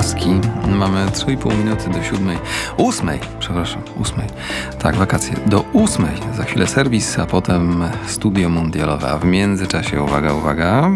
laski. Mamy 3,5 minuty do 7. 8. Tak, wakacje. Do 8. Za chwilę serwis, a potem studio mundialowe. A w międzyczasie, uwaga,